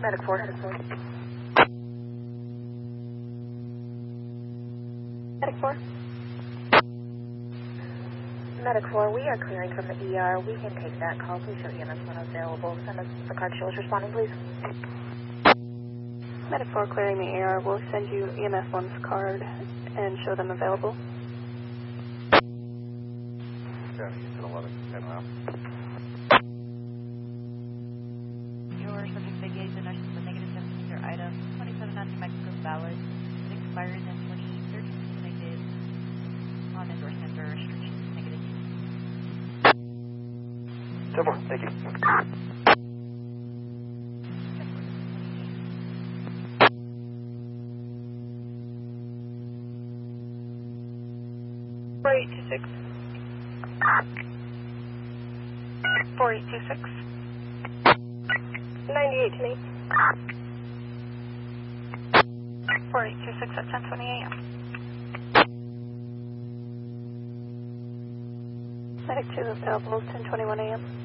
Medic 4. Medic 4. Medic 4, we are clearing from the ER. We can take that call. Please show EMS when available. Send us the card show is responding, please. Medic 4 clearing the ER. We'll send you EMS 1's card and show them available. Okay, Houston 11, 10 around. Your subject vacation nurses with negative symptoms or item 27 anti-microscope valid. It expires in 2030. Negative on endorsement or restrictions. Negative. 10-4, thank you. $4826. 4826. 98 to me. 4826 at 10:20 a.m. Medic 2 available 10:21 a.m.